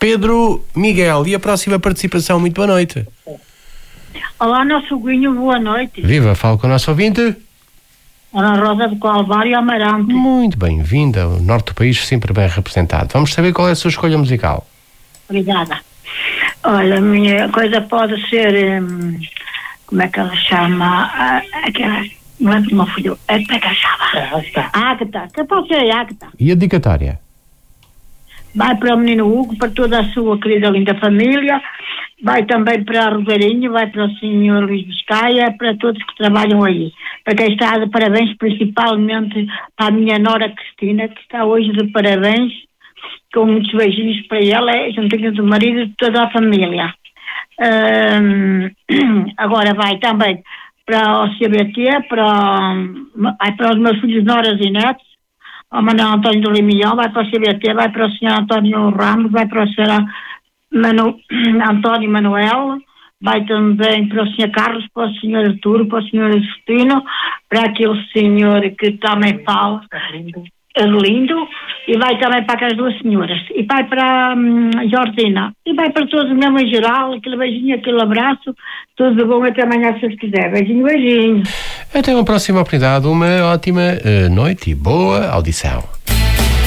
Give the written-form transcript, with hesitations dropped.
Pedro Miguel, e a próxima participação? Muito boa noite. Olá, nosso Guinho, boa noite. Viva, falo com o nosso ouvinte. Ana Rosa do Calvário Amarante. Muito bem-vinda, o norte do país sempre bem representado. Vamos saber qual é a sua escolha musical. Obrigada. Olha, a minha coisa pode ser, como é que ela chama? Aquela, não é que não fui eu, como é que ela chama? Ágata, que pode ser Ágata. E a dedicatória? Vai para o menino Hugo, para toda a sua querida linda família, vai também para a Roseirinho, vai para o senhor Luís Biscaia, para todos que trabalham aí. Para quem está de parabéns, principalmente para a minha nora Cristina, que está hoje de parabéns, com muitos beijinhos para ela, juntinho do marido e de toda a família. Agora vai também para o CBT, para os meus filhos, noras e netos, ao Manuel António do Limião, vai para o CBT, vai para o senhor António Ramos, vai para o senhor António Manuel, vai também para o senhor Carlos, para o senhor Arturo, para o senhor Justino, para aquele senhor que também fala, lindo, e vai também para aquelas duas senhoras, e vai para a Jordina, e vai para todos mesmo em geral, aquele beijinho, aquele abraço, tudo de bom, até amanhã se Deus quiser. Beijinho, beijinho. Até uma próxima oportunidade, uma ótima noite e boa audição.